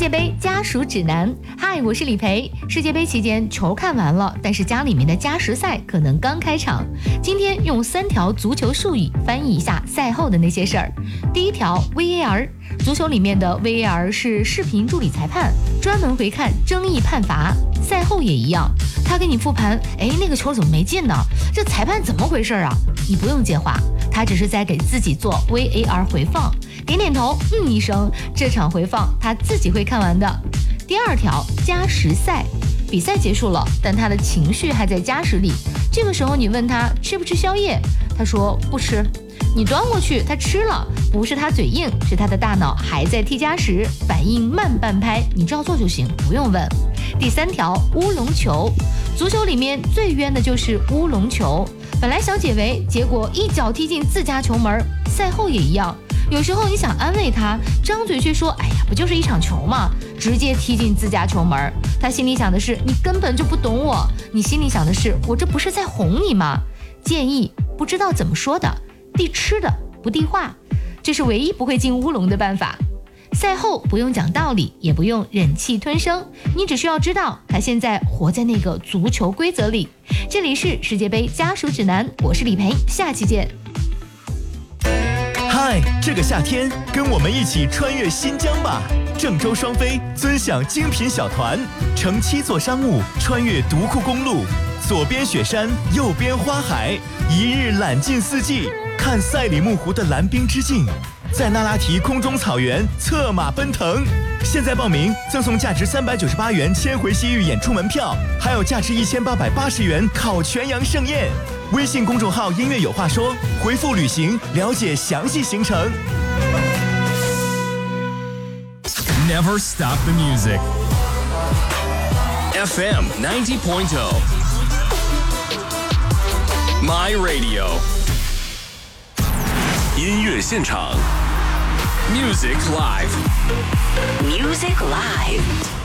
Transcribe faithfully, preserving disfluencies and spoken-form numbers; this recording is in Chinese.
界杯家属指南。嗨，我是李培。世界杯期间球看完了，但是家里面的加时赛可能刚开场。今天用三条足球术语翻译一下赛后的那些事儿。第一条 V A R， 足球里面的 V A R 是视频助理裁判，专门回看争议判罚。赛后也一样，他给你复盘，哎，那个球怎么没进呢？这裁判怎么回事啊？你不用接话，他只是在给自己做 V A R 回放，点点头，嗯一声，这场回放他自己会看完的。第二条，加时赛，比赛结束了，但他的情绪还在加时里。这个时候你问他吃不吃宵夜，他说不吃。你端过去，他吃了，不是他嘴硬，是他的大脑还在踢加时，反应慢半拍，你照做就行，不用问。第三条，乌龙球，足球里面最冤的就是乌龙球，本来想解围，结果一脚踢进自家球门。赛后也一样，有时候你想安慰他，张嘴却说，哎呀，不就是一场球吗？直接踢进自家球门。他心里想的是，你根本就不懂我，你心里想的是，我这不是在哄你吗？建议不知道怎么说的，递吃的不递话，这是唯一不会进乌龙的办法。赛后不用讲道理，也不用忍气吞声，你只需要知道他现在活在那个足球规则里。这里是世界杯家属指南，我是李培，下期见。 嗨，这个夏天跟我们一起穿越新疆吧！郑州双飞尊享精品小团，乘七座商务穿越独库公路，左边雪山，右边花海，一日览尽四季，看赛里木湖的蓝冰之境，在那拉提空中草原策马奔腾。现在报名赠送价值三百九十八元千回西域演出门票，还有价值一千八百八十元烤全羊盛宴。微信公众号音乐有话说，回复旅行了解详细行程。 Never stop the music. F M ninety point oh My Radio 音乐现场 Music Live Music Live